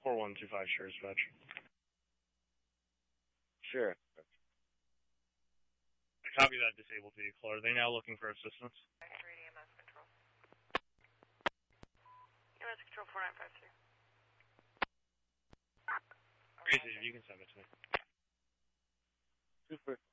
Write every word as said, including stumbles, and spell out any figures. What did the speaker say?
four one two five, sure, dispatch. Sure. Copy that disabled vehicle. Are they now looking for assistance? three E M S control. E M S control four nine five three. Crazy, you can send it to me. Super.